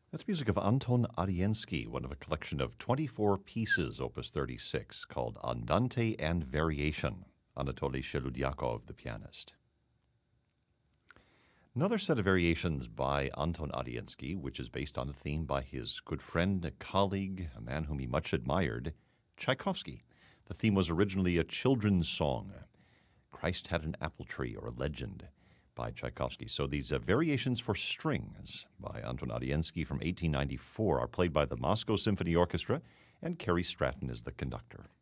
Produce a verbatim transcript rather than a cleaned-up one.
That's music of Anton Adiensky, one of a collection of twenty-four pieces, Opus thirty-six, called Andante and Variation, Anatoly Sheludyakov, the pianist. Another set of variations by Anton Adiensky, which is based on a theme by his good friend, a colleague, a man whom he much admired, Tchaikovsky. The theme was originally a children's song, Christ Had an Apple Tree, or a legend, by Tchaikovsky. So these uh, variations for strings by Anton Adiensky from eighteen ninety-four are played by the Moscow Symphony Orchestra, and Cary Stratton is the conductor.